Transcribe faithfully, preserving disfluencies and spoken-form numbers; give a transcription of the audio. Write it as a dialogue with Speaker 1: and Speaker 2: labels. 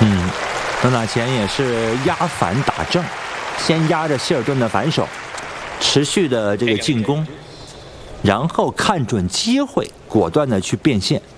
Speaker 1: 嗯，德纳钱也是压反打正，先压着希尔顿的反手，持续的这个进攻，然后看准机会，果断的去变现。